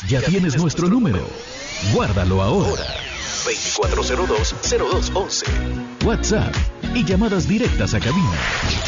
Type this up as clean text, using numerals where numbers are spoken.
Ya tienes nuestro número. Guárdalo ahora. 2402-0211. WhatsApp y llamadas directas a cabina.